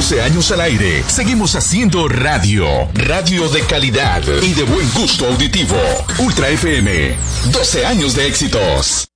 12 años al aire, seguimos haciendo radio. Radio de calidad y de buen gusto auditivo. Ultra FM, 12 años de éxitos.